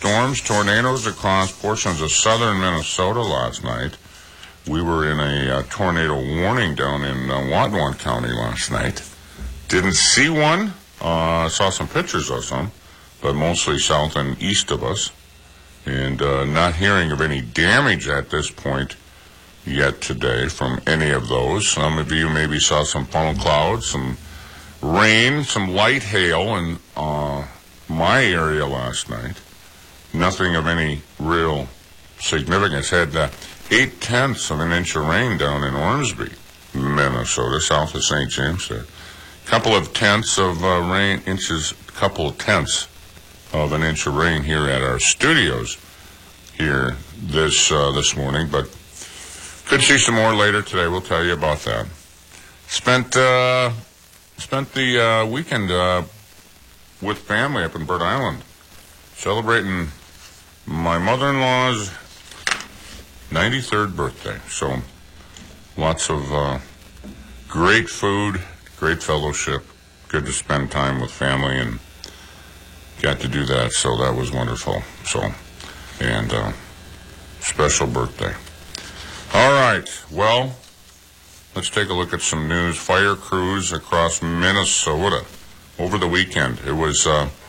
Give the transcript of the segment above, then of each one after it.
storms, tornadoes across portions of southern Minnesota last night. We were in a tornado warning down in Watonwan County last night. Didn't see one. Saw some pictures of some, but mostly south and east of us. And not hearing of any damage at this point yet today from any of those. Some of you maybe saw some funnel clouds, some rain, some light hail in my area last night. Nothing of any real significance. Had 0.8 of an inch of rain down in Ormsby, Minnesota, south of St. James. A couple of tenths of rain, couple of tenths of an inch of rain here at our studios here this morning, but could see some more later today. We'll tell you about that. Spent the weekend with family up in Bird Island, celebrating my mother-in-law's 93rd birthday. So lots of great food, great fellowship, good to spend time with family, and got to do that, so that was wonderful. So, and special birthday. All right, well, let's take a look at some news. Fire crews across Minnesota over the weekend. It was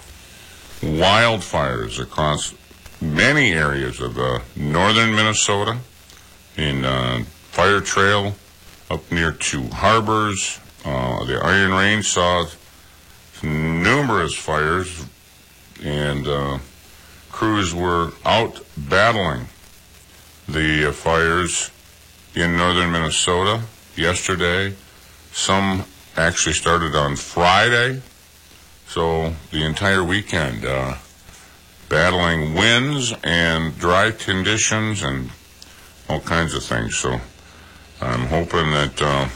wildfires across many areas of northern Minnesota, in Fire Trail up near Two Harbors. The Iron Range saw numerous fires, and crews were out battling the fires in northern Minnesota yesterday. Some actually started on Friday, so the entire weekend battling winds and dry conditions and all kinds of things. So I'm hoping that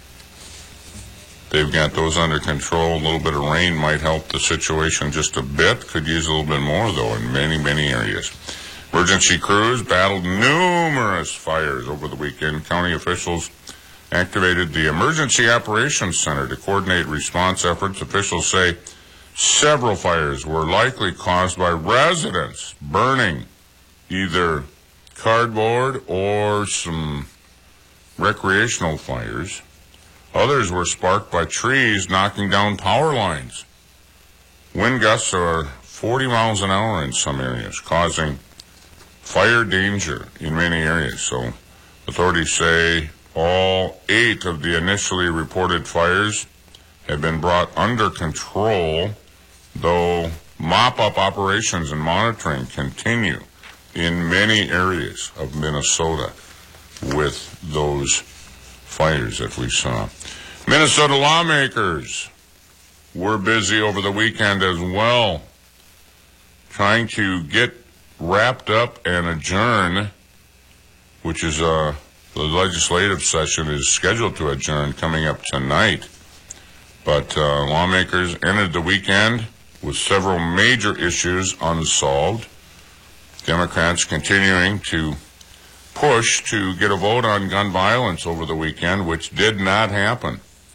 they've got those under control. A little bit of rain might help the situation just a bit. Could use a little bit more, though, in many, many areas. Emergency crews battled numerous fires over the weekend. County officials activated the Emergency Operations Center to coordinate response efforts. Officials say several fires were likely caused by residents burning either cardboard or some recreational fires. Others were sparked by trees knocking down power lines. Wind gusts are 40 miles an hour in some areas, causing fire danger in many areas. So authorities say all 8 of the initially reported fires have been brought under control, though mop-up operations and monitoring continue in many areas of Minnesota with those fires that we saw. Minnesota lawmakers were busy over the weekend as well, trying to get wrapped up and adjourn, which is the legislative session is scheduled to adjourn coming up tonight. But lawmakers ended the weekend with several major issues unsolved. Democrats continuing to push to get a vote on gun violence over the weekend, which did not happen.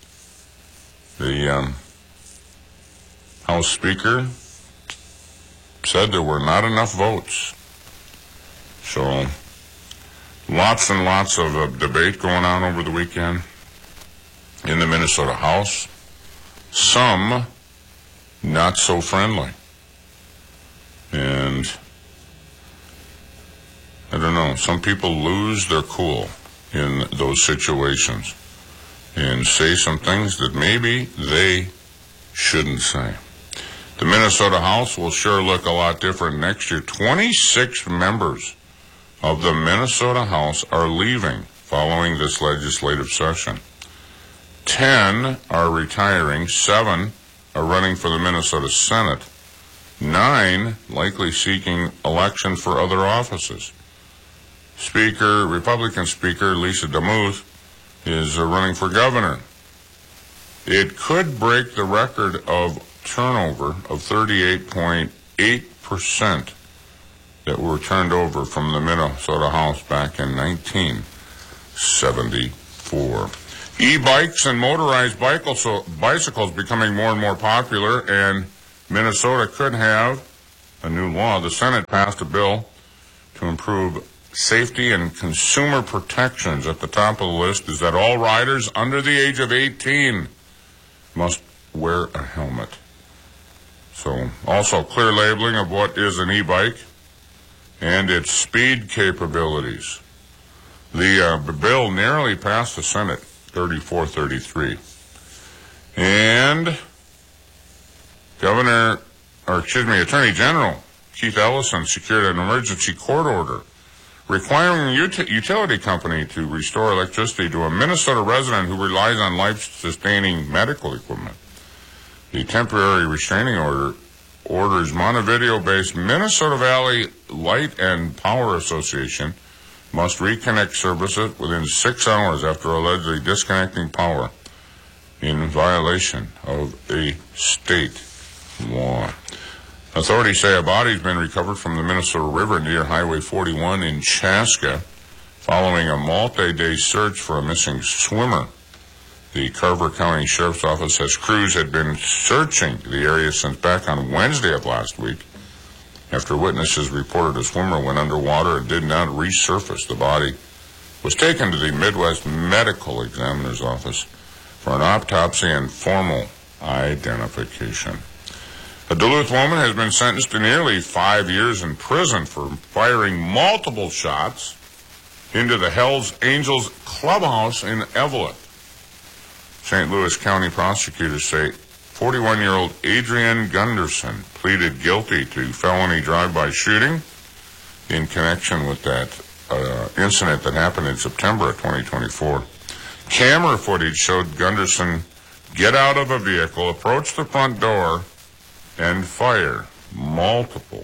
The House Speaker said there were not enough votes. So lots and lots of debate going on over the weekend in the Minnesota House. Some not so friendly. And I don't know, some people lose their cool in those situations and say some things that maybe they shouldn't say. The Minnesota House will sure look a lot different next year. 26 members of the Minnesota House are leaving following this legislative session. 10 are retiring, 7 are running for the Minnesota Senate, 9 likely seeking election for other offices. Republican Speaker Lisa DeMuth is running for governor. It could break the record of turnover of 38.8% that were turned over from the Minnesota House back in 1974. E-bikes and motorized bicycles becoming more and more popular, and Minnesota could have a new law. The Senate passed a bill to improve safety and consumer protections. At the top of the list is that all riders under the age of 18 must wear a helmet. So, also clear labeling of what is an e-bike and its speed capabilities. The bill narrowly passed the Senate, 34-33. And Attorney General Keith Ellison secured an emergency court order requiring a utility company to restore electricity to a Minnesota resident who relies on life-sustaining medical equipment. The temporary restraining order orders Montevideo-based Minnesota Valley Light and Power Association must reconnect services within 6 hours after allegedly disconnecting power in violation of a state law. Authorities say a body's been recovered from the Minnesota River near Highway 41 in Chaska following a multi-day search for a missing swimmer. The Carver County Sheriff's Office says crews had been searching the area since back on Wednesday of last week after witnesses reported a swimmer went underwater and did not resurface. The body was taken to the Midwest Medical Examiner's Office for an autopsy and formal identification. A Duluth woman has been sentenced to nearly 5 years in prison for firing multiple shots into the Hells Angels clubhouse in Evelyn. St. Louis County prosecutors say 41-year-old Adrienne Gunderson pleaded guilty to felony drive-by shooting in connection with that incident that happened in September of 2024. Camera footage showed Gunderson get out of a vehicle, approach the front door, and fire multiple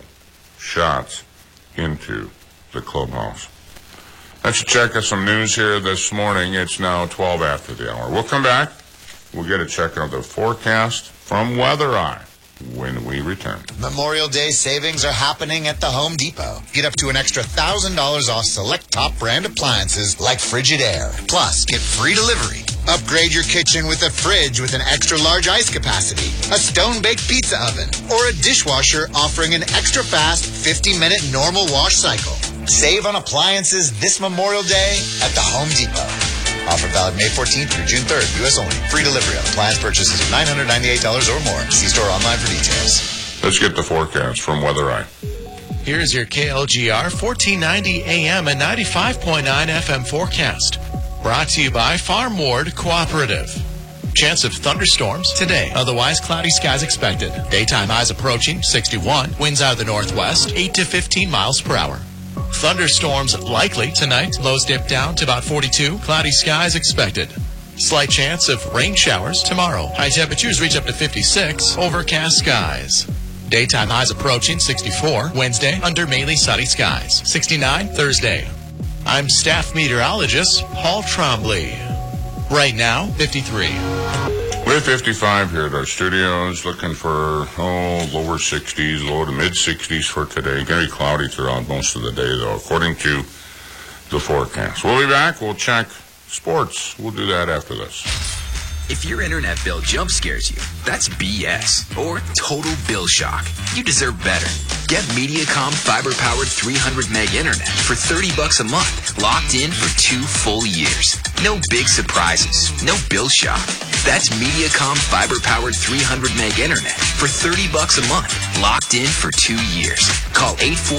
shots into the clubhouse. Let's check out some news here this morning. It's now 12 after the hour. We'll come back. We'll get a check of the forecast from Weather Eye when we return. Memorial Day savings are happening at the Home Depot. Get up to an extra $1,000 off select top brand appliances like Frigidaire. Plus, get free delivery. Upgrade your kitchen with a fridge with an extra large ice capacity, a stone-baked pizza oven, or a dishwasher offering an extra fast 50-minute normal wash cycle. Save on appliances this Memorial Day at the Home Depot. Offer valid May 14th through June 3rd, U.S. only. Free delivery on appliance purchases of $998 or more. See store online for details. Let's get the forecast from Weather Eye. Here's your KLGR 1490 AM and 95.9 FM forecast. Brought to you by Farm Ward Cooperative. Chance of thunderstorms today. Otherwise, cloudy skies expected. Daytime highs approaching 61. Winds out of the northwest, 8 to 15 miles per hour. Thunderstorms likely tonight. Lows dip down to about 42. Cloudy skies expected. Slight chance of rain showers tomorrow. High temperatures reach up to 56. Overcast skies. Daytime highs approaching 64. Wednesday, under mainly sunny skies. 69 Thursday. I'm staff meteorologist Paul Trombley. Right now, 53. We're 55 here at our studios, looking for, lower 60s, low to mid-60s for today. Very cloudy throughout most of the day, though, according to the forecast. We'll be back. We'll check sports. We'll do that after this. If your internet bill jump scares you, that's BS or total bill shock. You deserve better. Get Mediacom fiber-powered 300 meg internet for $30 a month, locked in for 2 full years. No big surprises, no bill shock. That's Mediacom fiber-powered 300 meg internet for $30 a month, locked in for 2 years. Call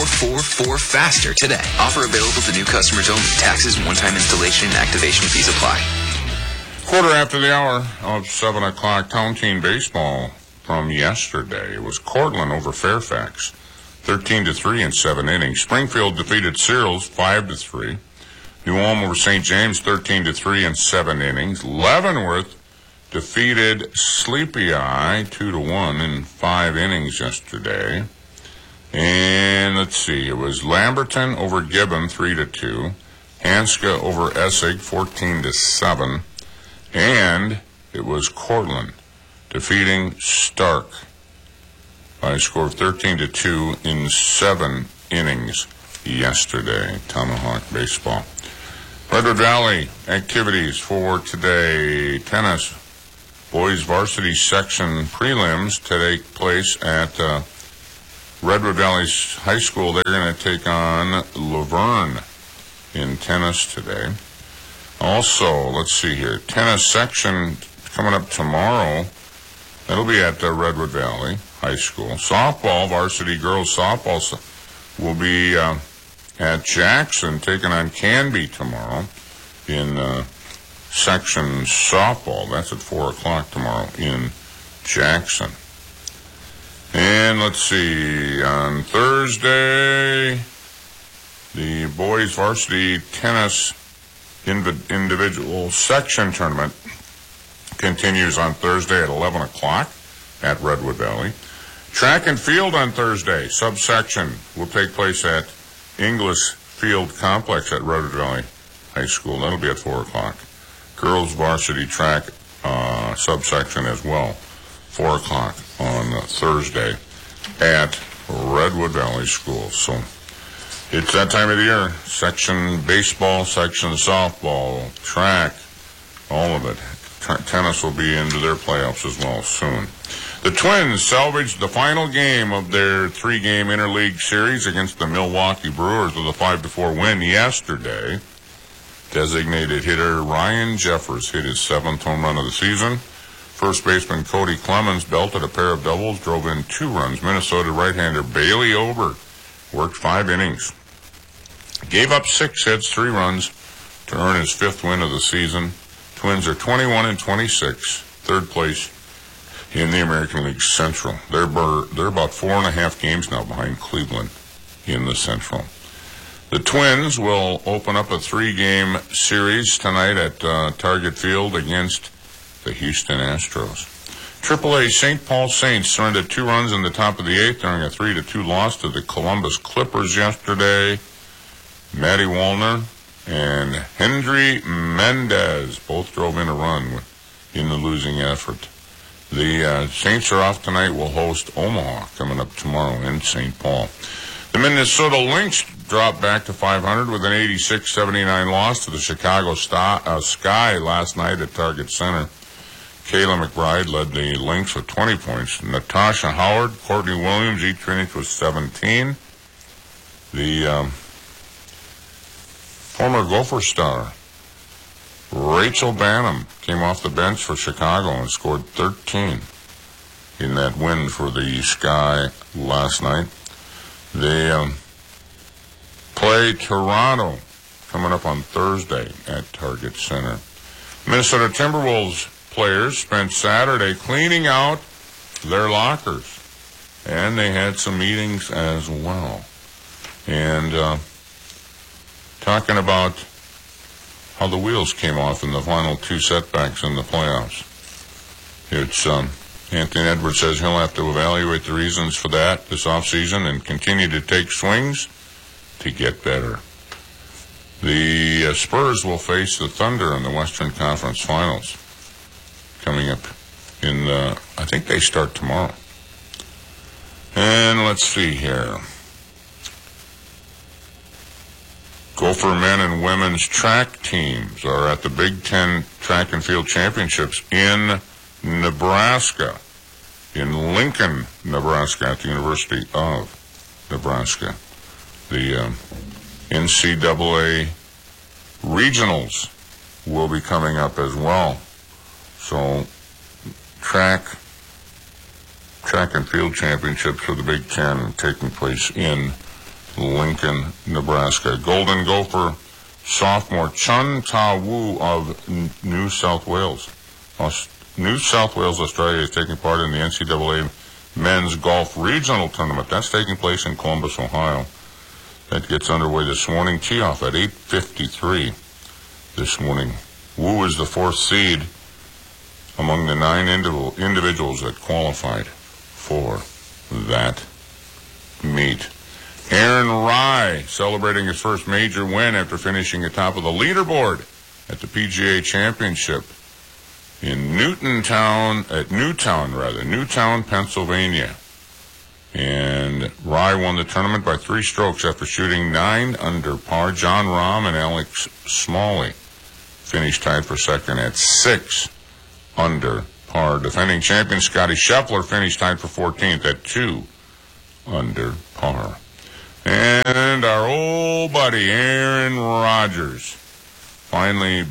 844-4FASTER today. Offer available to new customers only. Taxes, one-time installation, and activation fees apply. Quarter after the hour of 7 o'clock, Town Team Baseball from yesterday. It was Cortland over Fairfax, 13-3 in 7 innings. Springfield defeated Searles 5-3. New Ulm over St. James, 13-3 in 7 innings. Leavenworth defeated Sleepy Eye 2-1 in 5 innings yesterday. And let's see, it was Lamberton over Gibbon 3-2. Hanska over Essig 14-7. And it was Cortland defeating Stark by a score of 13-2 in 7 innings yesterday. Tomahawk Baseball. Redwood Valley activities for today. Tennis. Boys varsity section prelims take place at Redwood Valley High School, they're going to take on Laverne in tennis today. Also, let's see here, tennis section coming up tomorrow. That'll be at Redwood Valley High School. Softball, varsity girls softball will be at Jackson taking on Canby tomorrow in section softball. That's at 4 o'clock tomorrow in Jackson. And let's see, on Thursday, the boys varsity tennis individual section tournament continues on Thursday at 11 o'clock at Redwood Valley. Track and field on Thursday, subsection, will take place at Inglis Field Complex at Redwood Valley High School. That'll be at 4 o'clock. Girls varsity track subsection as well, 4 o'clock on Thursday at Redwood Valley School. So it's that time of the year. Section baseball, section softball, track, all of it. Tennis will be into their playoffs as well soon. The Twins salvaged the final game of their 3-game interleague series against the Milwaukee Brewers with a 5-4 win yesterday. Designated hitter Ryan Jeffers hit his 7th home run of the season. First baseman Cody Clemens belted a pair of doubles, drove in 2 runs. Minnesota right-hander Bailey Ober worked 5 innings. Gave up 6 hits, 3 runs to earn his 5th win of the season. Twins are 21-26, 3rd place in the American League Central. They're about 4.5 games now behind Cleveland in the Central. The Twins will open up a 3-game series tonight at Target Field against the Houston Astros. AAA St. Paul Saints surrendered 2 runs in the top of the 8th during a 3-2 loss to the Columbus Clippers yesterday. Matty Wallner and Hendry Mendez both drove in a run in the losing effort. The Saints are off tonight. Will host Omaha coming up tomorrow in St. Paul. The Minnesota Lynx dropped back to 500 with an 86-79 loss to the Chicago Sky last night at Target Center. Kayla McBride led the Lynx with 20 points. Natasha Howard, Courtney Williams, each finished with 17. The former Gopher star Rachel Banham came off the bench for Chicago and scored 13 in that win for the Sky last night. They play Toronto coming up on Thursday at Target Center. Minnesota Timberwolves players spent Saturday cleaning out their lockers, and they had some meetings as well. And talking about how the wheels came off in the final 2 setbacks in the playoffs. It's Anthony Edwards says he'll have to evaluate the reasons for that this offseason and continue to take swings to get better. The Spurs will face the Thunder in the Western Conference Finals coming up in I think they start tomorrow. And let's see here. Gopher men and women's track teams are at the Big Ten Track and Field Championships in Nebraska, in Lincoln, Nebraska, at the University of Nebraska. The NCAA regionals will be coming up as well. So track and field championships for the Big Ten taking place in Lincoln, Nebraska. Golden Gopher sophomore Chun Ta Wu of New South Wales, Australia, is taking part in the NCAA men's golf regional tournament. That's taking place in Columbus, Ohio. That gets underway this morning. Tee off at 8:53 this morning. Wu is the 4th seed among the 9 individuals that qualified for that meet. Aaron Rai celebrating his first major win after finishing atop of the leaderboard at the PGA Championship in Newtown, Pennsylvania. And Rai won the tournament by 3 strokes after shooting 9 under par. John Rahm and Alex Smalley finished tied for second at 6 under par. Defending champion Scotty Scheffler finished tied for 14th at 2 under par. And our old buddy Aaron Rodgers, finally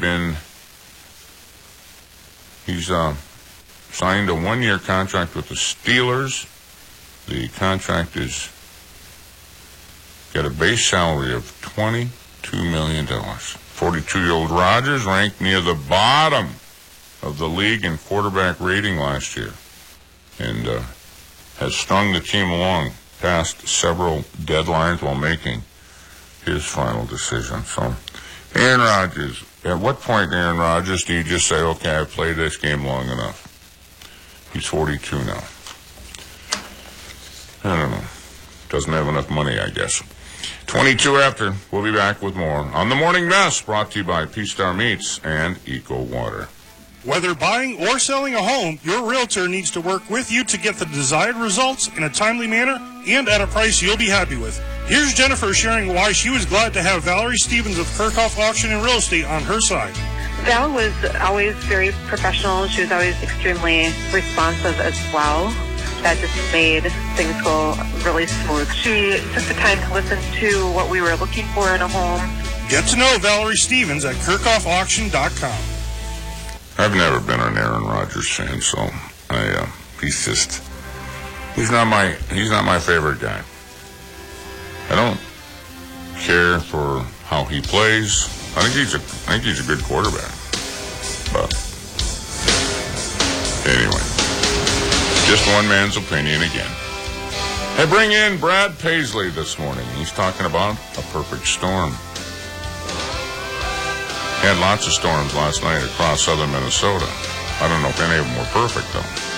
he's signed a 1-year contract with the Steelers. The contract is got a base salary of $22 million. 42-year-old Rodgers ranked near the bottom of the league in quarterback rating last year, and has strung the team along past several deadlines while making his final decision. So, Aaron Rodgers, at what point, Aaron Rodgers, do you just say, okay, I've played this game long enough? He's 42 now. I don't know. Doesn't have enough money, I guess. 22 after. We'll be back with more on The Morning Mess, brought to you by P-Star Meats and Eco Water. Whether buying or selling a home, your realtor needs to work with you to get the desired results in a timely manner and at a price you'll be happy with. Here's Jennifer sharing why she was glad to have Valerie Stevens of Kirchhoff Auction and Real Estate on her side. Val was always very professional. She was always extremely responsive as well. That just made things go really smooth. She took the time to listen to what we were looking for in a home. Get to know Valerie Stevens at KirchhoffAuction.com. I've never been an Aaron Rodgers fan, so he's not my favorite guy. I don't care for how he plays. I think he's a good quarterback. But anyway, just one man's opinion again. I bring in Brad Paisley this morning. He's talking about a perfect storm. Had lots of storms last night across southern Minnesota. I don't know if any of them were perfect, though.